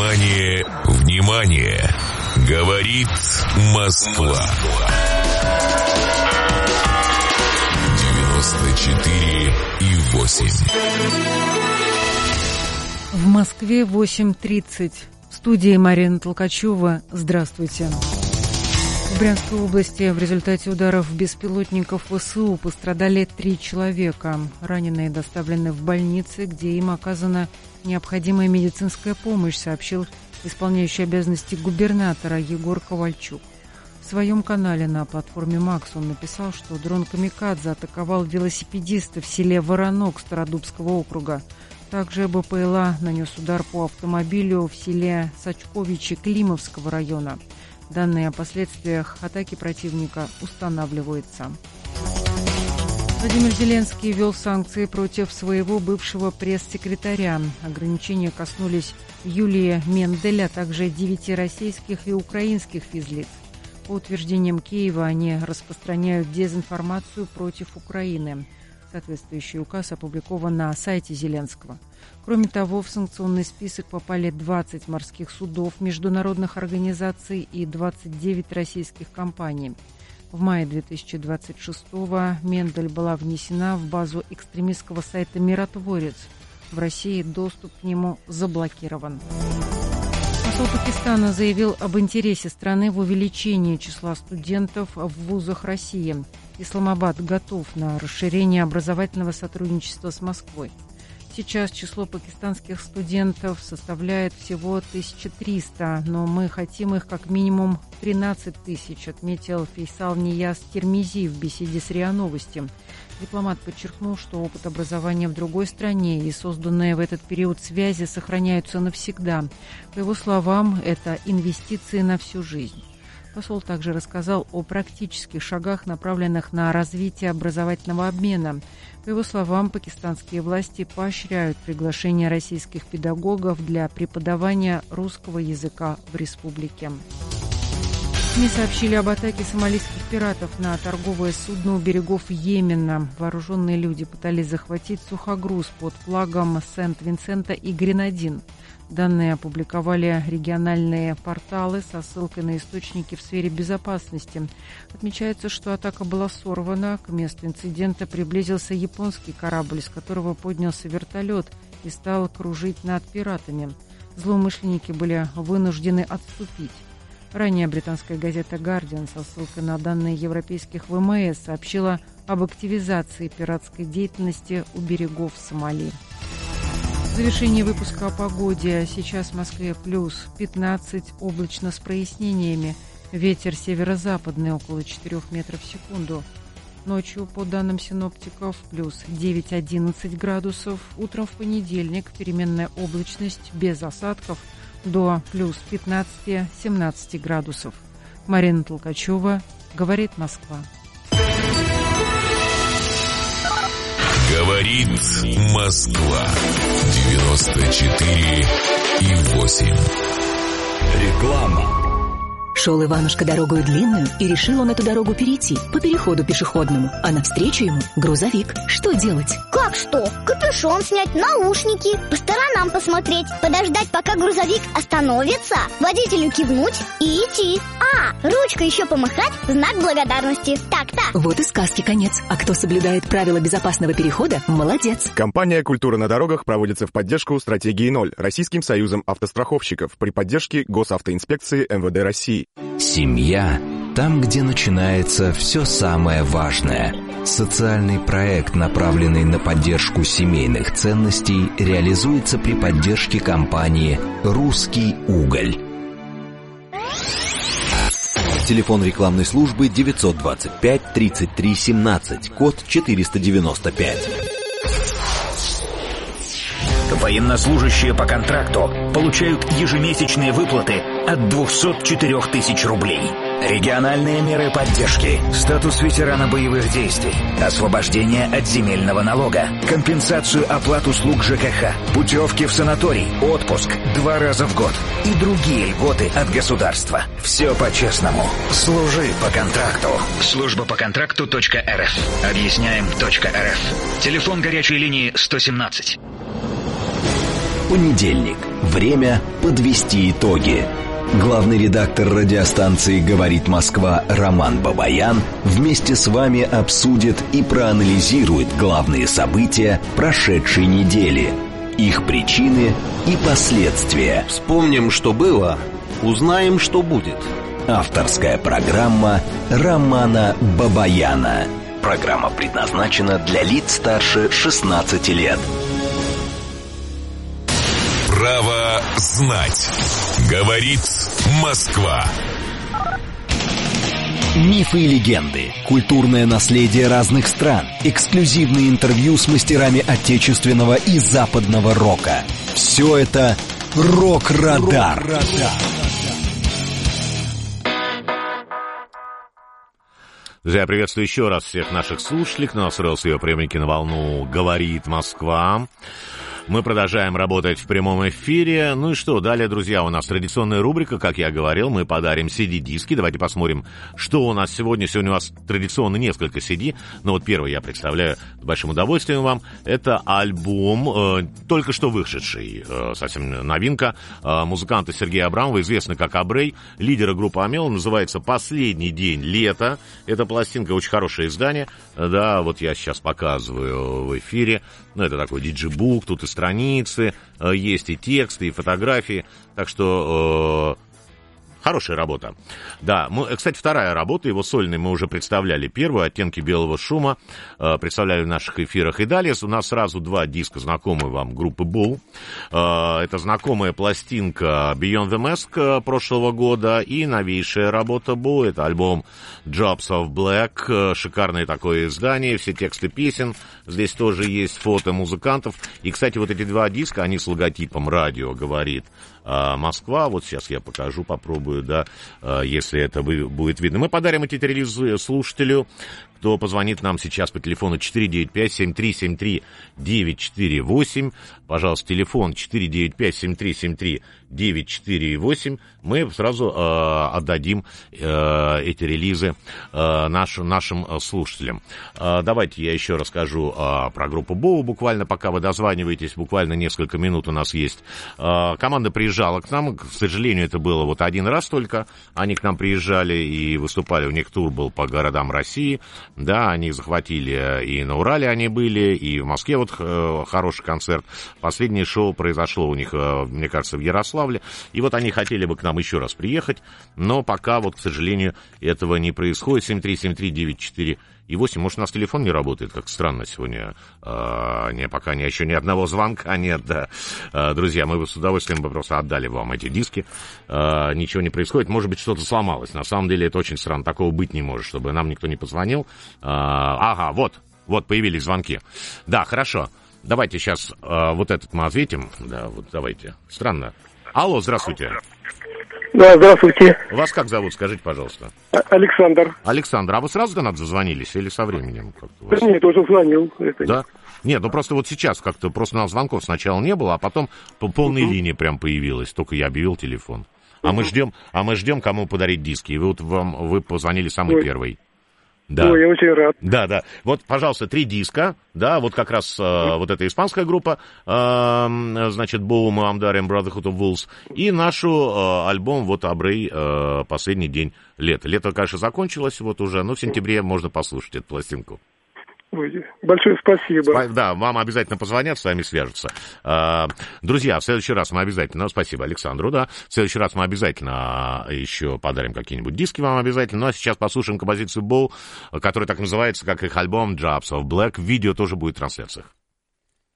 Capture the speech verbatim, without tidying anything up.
Внимание, внимание! Говорит Москва. девяносто четыре и восемь. В Москве восемь тридцать. В студии Марина Толкачева. Здравствуйте. В Брянской области в результате ударов беспилотников ВСУ пострадали три человека. Раненые доставлены в больницы, где им оказана необходимая медицинская помощь, сообщил исполняющий обязанности губернатора Егор Ковальчук. В своем канале на платформе «Макс» он написал, что дрон «Камикадзе» атаковал велосипедиста в селе Воронок Стародубского округа. Также БПЛА нанес удар по автомобилю в селе Сачковичи Климовского района. Данные о последствиях атаки противника устанавливаются. Владимир Зеленский ввел санкции против своего бывшего пресс-секретаря. Ограничения коснулись Юлии Мендель, а также девяти российских и украинских физлиц. По утверждениям Киева, они распространяют дезинформацию против Украины. Соответствующий указ опубликован на сайте Зеленского. Кроме того, в санкционный список попали двадцать морских судов международных организаций и двадцать девять российских компаний. В мае две тысячи двадцать шестого Мендель была внесена в базу экстремистского сайта «Миротворец». В России доступ к нему заблокирован. Посол Пакистана заявил об интересе страны в увеличении числа студентов в вузах России. Исламабад готов на расширение образовательного сотрудничества с Москвой. Сейчас число пакистанских студентов составляет всего тысяча триста, но мы хотим их как минимум тринадцать тысяч, отметил Фейсал Нияз Термизи в беседе с РИА Новости. Дипломат подчеркнул, что опыт образования в другой стране и созданные в этот период связи сохраняются навсегда. По его словам, это инвестиции на всю жизнь. Посол также рассказал о практических шагах, направленных на развитие образовательного обмена. По его словам, пакистанские власти поощряют приглашение российских педагогов для преподавания русского языка в республике. СМИ сообщили об атаке сомалийских пиратов на торговое судно у берегов Йемена. Вооруженные люди пытались захватить сухогруз под флагом Сент-Винсента и Гренадин. Данные опубликовали региональные порталы со ссылкой на источники в сфере безопасности. Отмечается, что атака была сорвана. К месту инцидента приблизился японский корабль, с которого поднялся вертолет и стал кружить над пиратами. Злоумышленники были вынуждены отступить. Ранее британская газета «Гардиан» со ссылкой на данные европейских ВМС сообщила об активизации пиратской деятельности у берегов Сомали. В завершении выпуска о погоде. Сейчас в Москве плюс пятнадцать, облачно с прояснениями. Ветер северо-западный около четырёх метров в секунду. Ночью, по данным синоптиков, плюс девять-одиннадцать градусов. Утром в понедельник переменная облачность без осадков до плюс пятнадцать-семнадцать градусов. Марина Толкачева, говорит Москва. Говорит Москва. девяносто четыре и восемь. Реклама. Шел Иванушка дорогою длинную, и решил он эту дорогу перейти по переходу пешеходному, а навстречу ему грузовик. Что делать? Как что? Капюшон снять, наушники, по сторонам посмотреть, подождать, пока грузовик остановится, водителю кивнуть и идти. А, ручкой еще помахать, знак благодарности. Так-так. Вот и сказки конец. А кто соблюдает правила безопасного перехода, молодец. Компания «Культура на дорогах» проводится в поддержку стратегии ноль Российским союзом автостраховщиков при поддержке Госавтоинспекции эм вэ дэ России. Семья – там, где начинается все самое важное. Социальный проект, направленный на поддержку семейных ценностей, реализуется при поддержке компании «Русский уголь». Телефон рекламной службы девятьсот двадцать пять тридцать три семнадцать, код четыреста девяносто пять. Военнослужащие по контракту получают ежемесячные выплаты от двухсот четырёх тысяч рублей. Региональные меры поддержки, статус ветерана боевых действий, освобождение от земельного налога, компенсацию оплат услуг ЖКХ, путевки в санаторий, отпуск два раза в год и другие льготы от государства. Все по-честному. Служи по контракту. Служба по контракту точка эр эф. Объясняем точка эр эф. Телефон горячей линии сто семнадцать. Понедельник. Время подвести итоги. Главный редактор радиостанции «Говорит Москва» Роман Бабаян вместе с вами обсудит и проанализирует главные события прошедшей недели, их причины и последствия. Вспомним, что было, узнаем, что будет. Авторская программа Романа Бабаяна. Программа предназначена для лиц старше шестнадцати лет. Право знать. Говорит Москва. Мифы и легенды, культурное наследие разных стран, эксклюзивные интервью с мастерами отечественного и западного рока. Все это «Рок-Радар». Друзья, приветствую еще раз всех наших слушателей, кто настроил свои приемники на волну «Говорит Москва». Мы продолжаем работать в прямом эфире. Ну и что, далее, друзья, у нас традиционная рубрика, как я говорил, мы подарим си ди-диски. Давайте посмотрим, что у нас сегодня. Сегодня у нас традиционно несколько си ди. Но вот первый я представляю с большим удовольствием вам. Это альбом, э, только что вышедший, э, совсем новинка, э, музыканта Сергея Абрамова, известный как Абрей, лидера группы Амел, называется «Последний день лета». Эта пластинка, очень хорошее издание. Да, вот я сейчас показываю в эфире. Ну, это такой диджибук, тут и страницы, э, есть и тексты, и фотографии, так что э, хорошая работа. Да, мы, кстати, вторая работа, его сольный мы уже представляли. Первую, «Оттенки белого шума», э, представляли в наших эфирах. И далее у нас сразу два диска, знакомые вам, группы Bull. Э, это знакомая пластинка Beyond the Mask прошлого года и новейшая работа Bull, это альбом Drops of Black, шикарное такое издание, все тексты песен, здесь тоже есть фото музыкантов. И, кстати, вот эти два диска, они с логотипом «Радио говорит Москва». Вот сейчас я покажу, попробую, да, если это будет видно. Мы подарим эти релизы слушателю, кто позвонит нам сейчас по телефону четыре девять пять семь три семь три девять четыре восемь. Пожалуйста, телефон четыре девять пять семь три семь три девять четыре восемь. Мы сразу э, отдадим э, эти релизы э, наш, нашим э, слушателям. Э, давайте я еще расскажу э, про группу Боу, буквально пока вы дозваниваетесь, буквально несколько минут у нас есть. Э, команда приезжала к нам, к сожалению, это было вот один раз только. Они к нам приезжали и выступали, у них тур был по городам России. Да, они захватили, и на Урале они были, и в Москве вот э, хороший концерт. Последнее шоу произошло у них, э, мне кажется, в Ярославле. И вот они хотели бы к нам еще раз приехать, но пока вот, к сожалению, этого не происходит. семь три семь три девять четыре восемь. Может, у нас телефон не работает, как странно сегодня. Э, не, пока не, еще ни одного звонка нет, да. Э, друзья, мы бы с удовольствием бы просто отдали вам эти диски. Э, ничего не происходит. Может быть, что-то сломалось. На самом деле, это очень странно. Такого быть не может, чтобы нам никто не позвонил. Э, ага, вот, вот появились звонки. Да, хорошо. Давайте сейчас э, вот этот мы ответим. Да, вот давайте. Странно. Алло, здравствуйте. Да, здравствуйте. Вас как зовут, скажите, пожалуйста. Александр. Александр, а вы сразу до нас зазвонились или со временем? Как-то вас... Да нет, уже звонил. Это... Да? Нет, ну просто вот сейчас как-то, просто у нас звонков сначала не было, а потом по полной uh-huh. линии прям появилась, только я объявил телефон. А uh-huh. мы ждем, а мы ждем, кому подарить диски, и вы, вот, вам, вы позвонили самый Ой. первый. Да. Ой, я очень рад. Да, да. Вот, пожалуйста, три диска, да, вот как раз э, вот эта испанская группа, э, значит, Boom, Amdar and Brotherhood of Wolves, и нашу э, альбом, вот, Абрей, э, «Последний день лета». Лето, конечно, закончилось вот уже, но в сентябре можно послушать эту пластинку. Ой, большое спасибо. Да, вам обязательно позвонят, с вами свяжутся. Друзья, в следующий раз мы обязательно, спасибо Александру, да, в следующий раз мы обязательно еще подарим какие-нибудь диски вам обязательно. Ну, а сейчас послушаем композицию Bow, которая так называется, как их альбом Drops of Black. Видео тоже будет в трансляциях.